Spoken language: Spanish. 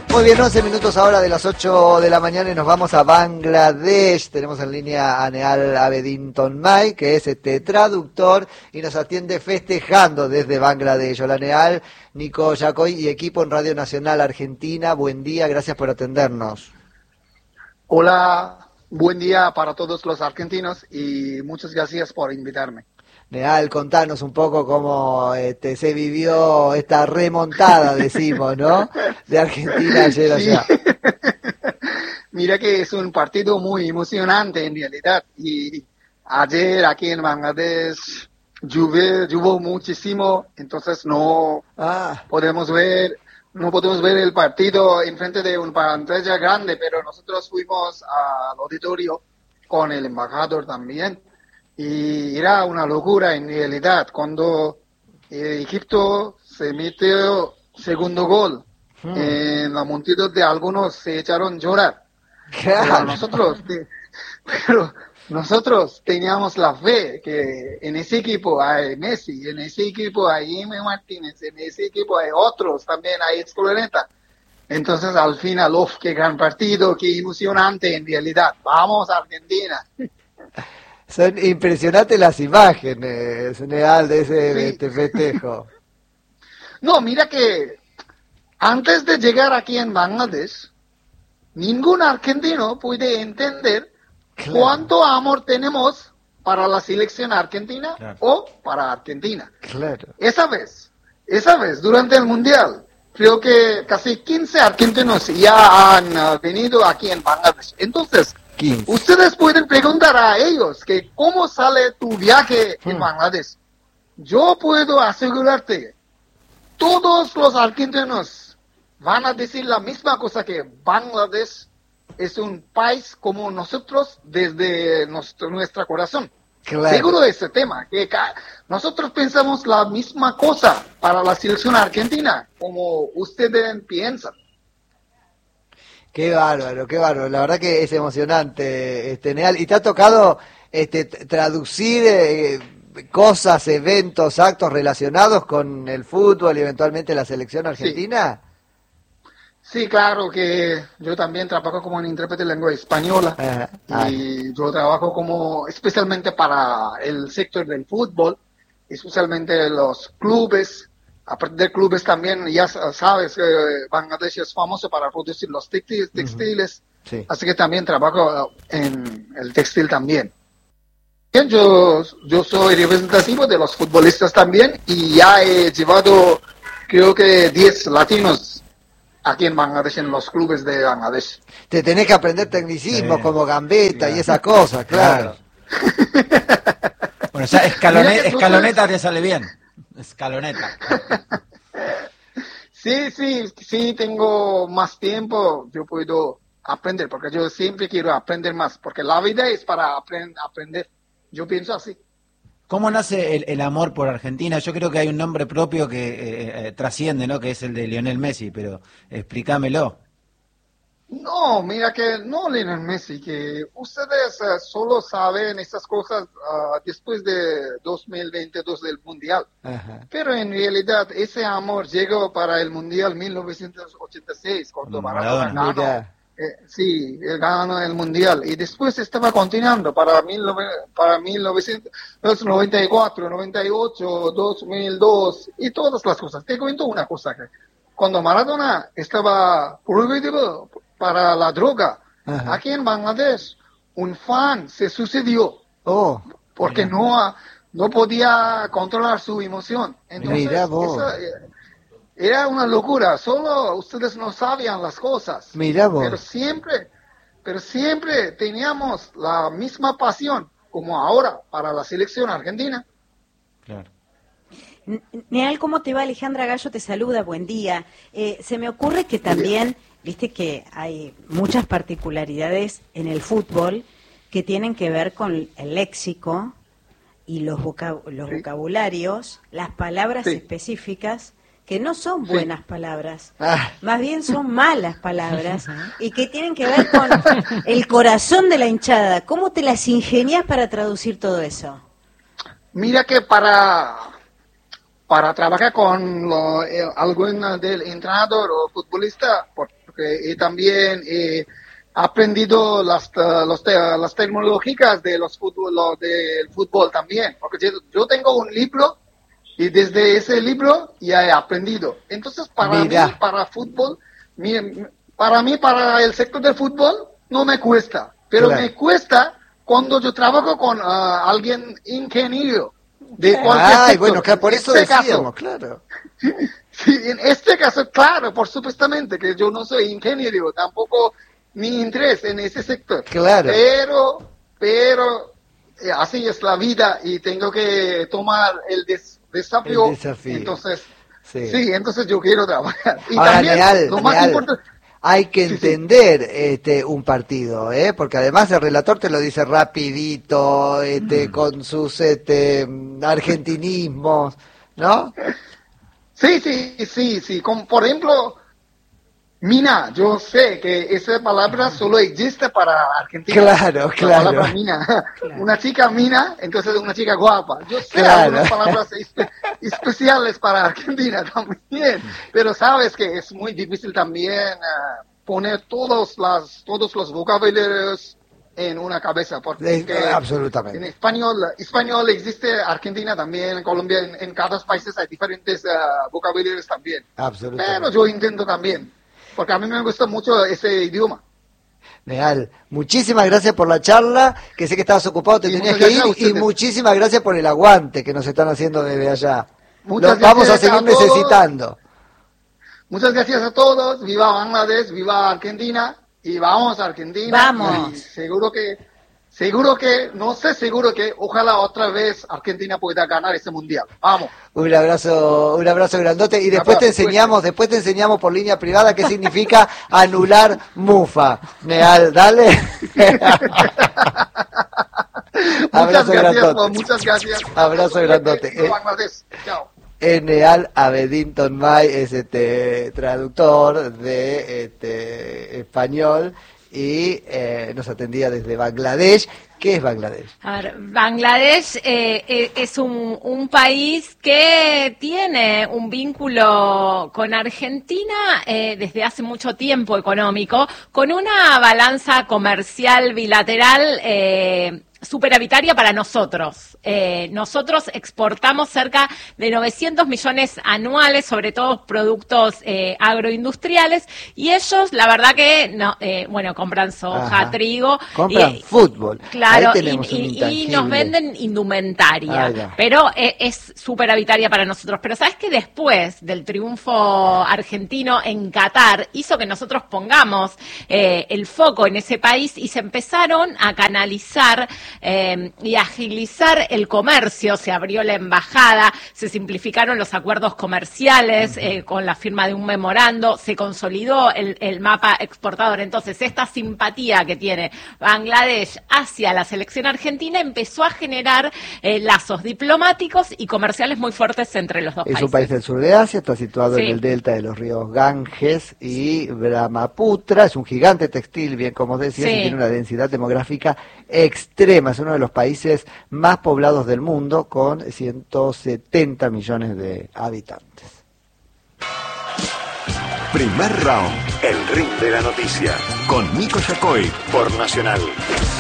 Muy bien, 11 minutos ahora de las 8 de la mañana y nos vamos a Bangladesh. Tenemos en línea a Nehal Abedin Tonmay, que es traductor y nos atiende festejando desde Bangladesh. Hola Nehal, Nico Yacoy y equipo en Radio Nacional Argentina. Buen día, gracias por atendernos. Hola, buen día para todos los argentinos y muchas gracias por invitarme. Nehal, contanos un poco cómo se vivió esta remontada, decimos, ¿no? De Argentina ayer allá. Sí. Mira que es un partido muy emocionante en realidad. Y ayer aquí en Bangladesh llovió muchísimo, entonces no podemos ver el partido enfrente de una pantalla grande, pero nosotros fuimos al auditorio con el embajador también. Y era una locura en realidad cuando Egipto se metió segundo gol. En la multitud de algunos se echaron a llorar. Claro. Pero nosotros teníamos la fe que en ese equipo hay Messi, en ese equipo hay Jaime Martínez, en ese equipo hay otros, también hay Escolareta. Entonces al final, qué gran partido, qué emocionante en realidad. Vamos Argentina. Son impresionantes las imágenes, Nehal, de Sí. este festejo. No, mira que antes de llegar aquí en Bangladesh, ningún argentino puede entender cuánto amor tenemos para la selección argentina o para Argentina. Claro. Esa vez, durante el Mundial, creo que casi 15 argentinos ya han venido aquí en Bangladesh. Entonces, 15. Ustedes pueden preguntar a ellos que cómo sale tu viaje en Bangladesh. Yo puedo asegurarte, todos los argentinos van a decir la misma cosa, que Bangladesh es un país como nosotros desde nuestro corazón. Claro. Seguro de ese tema, que nosotros pensamos la misma cosa para la selección argentina, como ustedes piensan. Qué bárbaro, qué bárbaro. La verdad que es emocionante, Nehal. ¿Y te ha tocado traducir cosas, eventos, actos relacionados con el fútbol y eventualmente la selección argentina? Sí, claro que yo también trabajo como un intérprete de lengua española. Y yo trabajo especialmente para el sector del fútbol, especialmente los clubes. Aparte de clubes también, ya sabes, Bangladesh es famoso para producir los textiles, Sí. Así que también trabajo en el textil también. Yo soy representativo de los futbolistas también y ya he llevado creo que 10 latinos aquí en Bangladesh, en los clubes de Bangladesh. Te tenés que aprender tecnicismos como gambeta y esas cosas, claro. Bueno, o sea, escaloneta te sale bien. Escaloneta. Sí, tengo más tiempo, yo puedo aprender, porque yo siempre quiero aprender más, porque la vida es para aprender. Yo pienso así. ¿Cómo nace el amor por Argentina? Yo creo que hay un nombre propio que trasciende, ¿no? Que es el de Lionel Messi, pero explícamelo. No, mira que no, Lionel Messi, que ustedes solo saben esas cosas después de 2022 del Mundial. Ajá. Pero en realidad ese amor llegó para el Mundial 1986, cuando Maradona ganó. Sí, él ganó el Mundial y después estaba continuando para 1994, 98, 2002 y todas las cosas. Te cuento una cosa, que cuando Maradona estaba prohibido para la droga, aquí en Bangladesh, un fan se sucedió porque no podía controlar su emoción. Entonces, era una locura, solo ustedes no sabían las cosas. Mirá vos. Pero siempre teníamos la misma pasión como ahora para la selección argentina. Claro. Nehal, ¿cómo te va? Alejandra Gallo te saluda, buen día. Se me ocurre que también, viste que hay muchas particularidades en el fútbol que tienen que ver con el léxico y los vocabularios, las palabras específicas, que no son buenas palabras, más bien son malas palabras, y que tienen que ver con el corazón de la hinchada. ¿Cómo te las ingenias para traducir todo eso? Mira que para trabajar con algún del entrenador o futbolista, porque porque también he aprendido las tecnológicas de del fútbol también, porque yo tengo un libro y desde ese libro ya he aprendido. Entonces, para mí, para fútbol, para el sector del fútbol, no me cuesta, pero claro, me cuesta cuando yo trabajo con alguien ingeniero de cualquier sector. Bueno, claro, por eso decíamos, claro. Sí, en este caso, claro, por supuestamente que yo no soy ingeniero, tampoco mi interés en ese sector. Claro. Pero así es la vida y tengo que tomar el desafío. Entonces, sí, entonces yo quiero trabajar. Y ahora, también, lo más importante, hay que entender un partido, porque además el relator te lo dice rapidito, con sus argentinismos, ¿no? Sí. Como por ejemplo, mina. Yo sé que esa palabra solo existe para Argentina. Claro. La palabra mina. Claro. Una chica mina, entonces una chica guapa. Yo sé algunas palabras especiales para Argentina también. Pero sabes que es muy difícil también poner todos los vocabularios en una cabeza, porque absolutamente. En español existe, Argentina también, Colombia, en cada país hay diferentes vocabularios también. Absolutamente. Pero yo intento también, porque a mí me gusta mucho ese idioma. Leal, muchísimas gracias por la charla, que sé que estabas ocupado, te tenías que ir, y muchísimas gracias por el aguante que nos están haciendo desde allá. Vamos a seguir necesitando. Muchas gracias a todos, viva Bangladesh, viva Argentina. Y vamos a Argentina. Vamos. Y seguro que, ojalá otra vez Argentina pueda ganar ese mundial. Vamos. Un abrazo grandote. Y después te enseñamos por línea privada qué significa anular mufa. Neal, dale. Muchas gracias. Abrazo grandote. Chao. Neal Abedin Tonmay es traductor de español y nos atendía desde Bangladesh. ¿Qué es Bangladesh? A ver, Bangladesh es un país que tiene un vínculo con Argentina desde hace mucho tiempo económico, con una balanza comercial bilateral superavitaria para nosotros. Nosotros exportamos cerca de 900 millones anuales, sobre todo productos agroindustriales, y ellos, la verdad que, compran soja, trigo. Compran fútbol. Claro, y nos venden indumentaria, pero es superavitaria para nosotros. Pero ¿sabes que después del triunfo argentino en Qatar hizo que nosotros pongamos el foco en ese país y se empezaron a canalizar y agilizar el comercio? Se abrió la embajada, se simplificaron los acuerdos comerciales con la firma de un memorando, se consolidó el mapa exportador. Entonces, esta simpatía que tiene Bangladesh hacia la selección argentina empezó a generar lazos diplomáticos y comerciales muy fuertes entre los dos países. Es un país del sur de Asia, está situado en el delta de los ríos Ganges y Brahmaputra, es un gigante textil, bien como decías, y tiene una densidad demográfica extrema. Es uno de los países más poblados del mundo, con 170 millones de habitantes. Primer round, el ring de la noticia, con Nico Yacoy por Nacional.